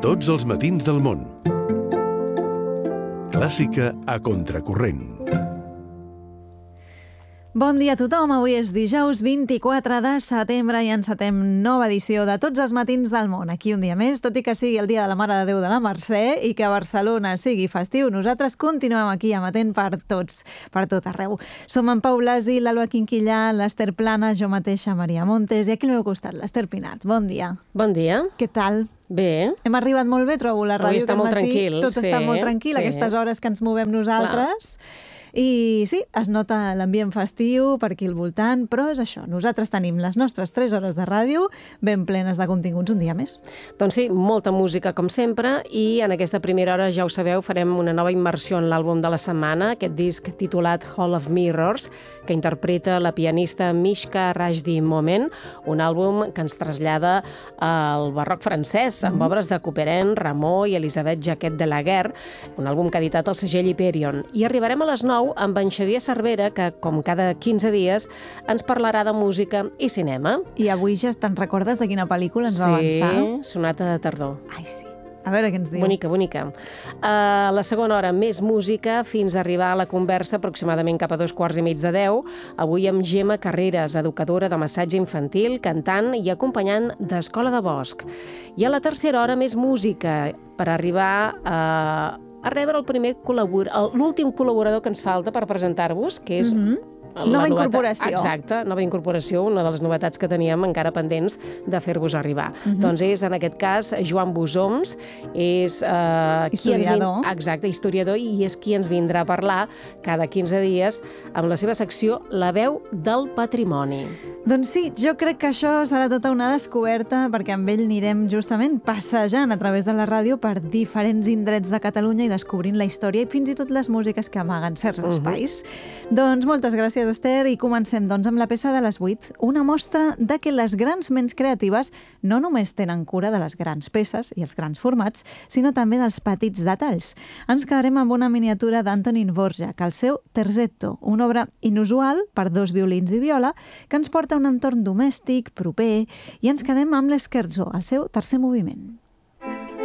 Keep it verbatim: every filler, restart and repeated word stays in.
Tots els matins del món. Clàssica a contracorrent. Bon dia a tothom, avui és dijous vint-i-quatre de setembre i encetem nova edició de Tots els matins del món. Aquí un dia més, tot i que sigui el dia de la Mare de Déu de la Mercè i que a Barcelona sigui festiu, nosaltres continuem aquí emetent per tots, per tot arreu. Som en Pau Blasi, l'Alba Quinquillà, l'Ester Plana, jo mateixa, Maria Montes, i aquí al meu costat, l'Ester Pinat. Bon dia. Bon dia. Què tal? Bé. Hem arribat molt bé, trobo, la ràdio. Avui està molt tranquil. Tot sí, està molt tranquil, sí. Aquestes hores que ens movem nosaltres. Clar. I sí, es nota l'ambient festiu per aquí al voltant, però és això, nosaltres tenim les nostres tres hores de ràdio ben plenes de continguts un dia més. Doncs sí, molta música com sempre, i en aquesta primera hora, ja ho sabeu, farem una nova immersió en l'àlbum de la setmana, aquest disc titulat Hall of Mirrors, que interpreta la pianista Mishka Rajdi Momen, un àlbum que ens trasllada al barroc francès, amb mm-hmm. obres de Couperin, Rameau i Elisabeth Jacquet de la Guerre, un àlbum que ha editat el segell Hyperion. I arribarem a les nou amb en Xavier Cervera, que, com cada quinze dies, ens parlarà de música i cinema. I avui ja te'n recordes de quina pel·lícula ens va avançar? Sí, Sonata de tardor. Ai, sí. A veure què ens diu. Bonica, bonica. A la segona hora, més música, fins a arribar a la conversa aproximadament cap a dos quarts i mig de deu. Avui amb Gemma Carreras, educadora de massatge infantil, cantant i acompanyant d'Escola de Bosc. I a la tercera hora, més música, per arribar a... a rebre el primer col·laborador, l'últim col·laborador que ens falta per presentar-vos, que és... Mm-hmm. Nova novetat, incorporació. Exacte, nova incorporació, una de les novetats que teníem encara pendents de fer-vos arribar. Uh-huh. Doncs és, en aquest cas, Joan Busoms, és... Uh, historiador. Qui ens vin... Exacte, historiador, i és qui ens vindrà a parlar cada quinze dies amb la seva secció La veu del patrimoni. Doncs sí, jo crec que això serà tota una descoberta, perquè amb ell anirem justament passejant a través de la ràdio per diferents indrets de Catalunya i descobrint la història i fins i tot les músiques que amaguen certs uh-huh. espais. Doncs moltes gràcies, Esther, i comencem doncs amb la peça de les vuit, una mostra de que les grans ments creatives no només tenen cura de les grans peces i els grans formats, sinó també dels petits detalls. Ens quedarem amb una miniatura d'Antonín Dvořák, el seu Terzetto, una obra inusual per dos violins i viola que ens porta a un entorn domèstic, proper, i ens quedem amb l'Scherzo, el seu tercer moviment.